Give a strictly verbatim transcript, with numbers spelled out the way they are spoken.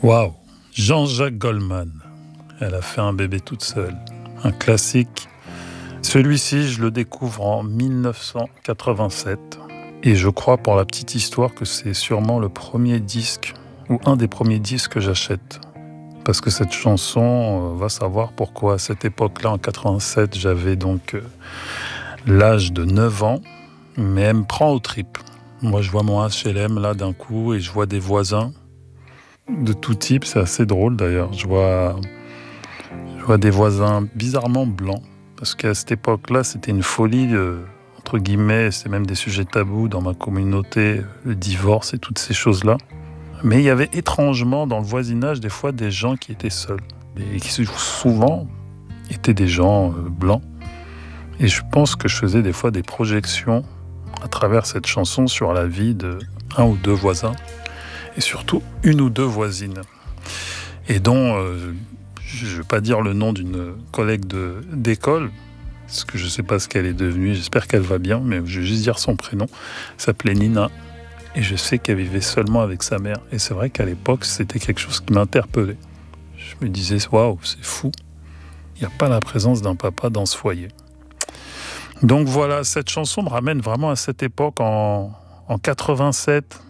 Waouh, Jean-Jacques Goldman. Elle a fait un bébé toute seule. Un classique. Celui-ci, je le découvre en dix-neuf cent quatre-vingt-sept. Et je crois, pour la petite histoire, que c'est sûrement le premier disque, ou un des premiers disques que j'achète. Parce que cette chanson, euh, va savoir pourquoi. À cette époque-là, en quatre-vingt-sept, j'avais donc euh, l'âge de neuf ans. Mais elle me prend aux tripes. Moi, je vois mon H L M là d'un coup et je vois des voisins de tout type. C'est assez drôle d'ailleurs. Je vois, je vois des voisins bizarrement blancs. Parce qu'à cette époque-là, c'était une folie, euh, entre guillemets. C'est même des sujets tabous dans ma communauté, le divorce et toutes ces choses-là. Mais il y avait étrangement dans le voisinage des fois des gens qui étaient seuls. Et qui souvent étaient des gens euh, blancs. Et je pense que je faisais des fois des projections à travers cette chanson sur la vie de un ou deux voisins et surtout une ou deux voisines et dont euh, je ne vais pas dire le nom d'une collègue de, d'école parce que je ne sais pas ce qu'elle est devenue, j'espère qu'elle va bien, mais je vais juste dire son prénom. Elle s'appelait Nina et je sais qu'elle vivait seulement avec sa mère et c'est vrai qu'à l'époque c'était quelque chose qui m'interpellait. Je me disais waouh, c'est fou, il n'y a pas la présence d'un papa dans ce foyer. Donc voilà, cette chanson me ramène vraiment à cette époque en, en quatre-vingt-sept.